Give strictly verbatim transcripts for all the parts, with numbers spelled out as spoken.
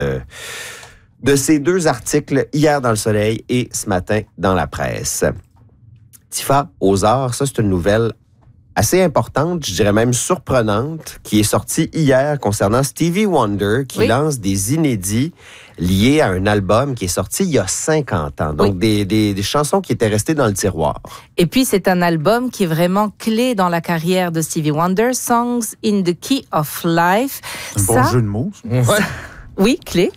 euh, de ces deux articles hier dans Le Soleil et ce matin dans la presse. Tifa, aux arts, ça c'est une nouvelle assez importante, je dirais même surprenante, qui est sortie hier concernant Stevie Wonder, qui oui. lance des inédits liés à un album qui est sorti il y a cinquante ans. Donc, oui. des, des, des chansons qui étaient restées dans le tiroir. Et puis, c'est un album qui est vraiment clé dans la carrière de Stevie Wonder, Songs in the Key of Life. Un bon jeu de mots. Ouais. Oui, clé.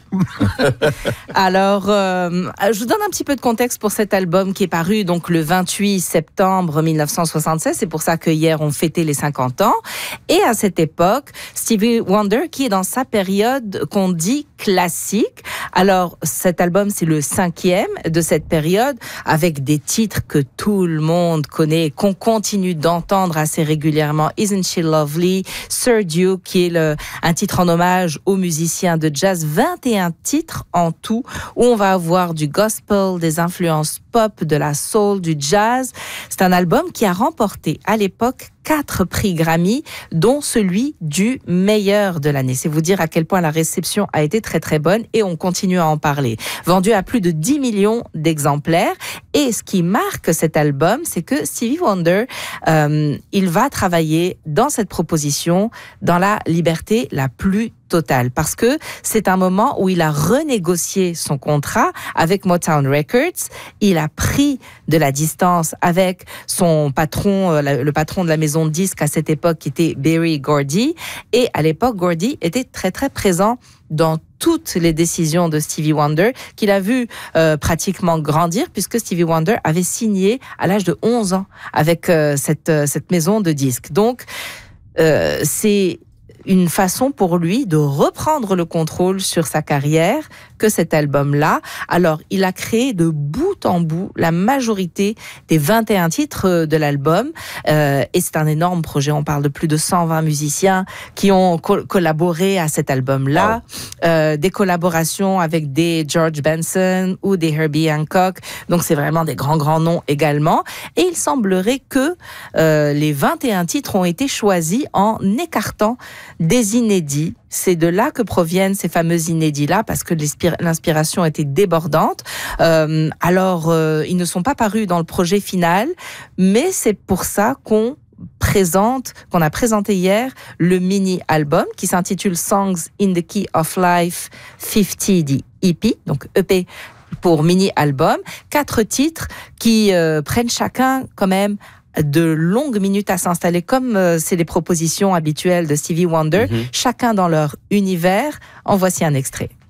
Alors, euh, je vous donne un petit peu de contexte pour cet album qui est paru donc le vingt-huit septembre mille neuf cent soixante-seize. C'est pour ça que hier on fêtait les cinquante ans. Et à cette époque, Stevie Wonder qui est dans sa période qu'on dit classique. Alors, cet album, c'est le cinquième de cette période avec des titres que tout le monde connaît, qu'on continue d'entendre assez régulièrement. Isn't She Lovely? Sir Duke, qui est le, un titre en hommage aux musiciens de jazz. vingt et un titres en tout, où on va avoir du gospel, des influences pop, de la soul, du jazz. C'est un album qui a remporté à l'époque quatre prix Grammy, dont celui du meilleur de l'année. C'est vous dire à quel point la réception a été très très bonne et on continue à en parler. Vendu à plus de dix millions d'exemplaires. Et ce qui marque cet album, c'est que Stevie Wonder, euh, il va travailler dans cette proposition dans la liberté la plus totale. Parce que c'est un moment où il a renégocié son contrat avec Motown Records. Il a pris de la distance avec son patron, le patron de la maison de disques à cette époque qui était Berry Gordy. Et à l'époque, Gordy était très très présent dans toutes les décisions de Stevie Wonder, qu'il a vu euh, pratiquement grandir, puisque Stevie Wonder avait signé à l'âge de onze ans avec euh, cette, euh, cette maison de disques. Donc, euh, c'est une façon pour lui de reprendre le contrôle sur sa carrière que cet album-là. Alors, il a créé de bout en bout la majorité des vingt et un titres de l'album. Euh, et c'est un énorme projet. On parle de plus de cent vingt musiciens qui ont co- collaboré à cet album-là. Oh. Euh, des collaborations avec des George Benson ou des Herbie Hancock. Donc, c'est vraiment des grands, grands noms également. Et il semblerait que euh, les vingt et un titres ont été choisis en écartant des inédits. C'est de là que proviennent ces fameux inédits-là, parce que l'inspiration était débordante. Euh, alors, euh, ils ne sont pas parus dans le projet final, mais c'est pour ça qu'on présente, qu'on a présenté hier, le mini-album qui s'intitule Songs in the Key of Life cinquante, the E P, donc E P pour mini-album. Quatre titres qui euh, prennent chacun quand même de longues minutes à s'installer, comme euh, c'est les propositions habituelles de Stevie Wonder, mm-hmm. chacun dans leur univers. En voici un extrait.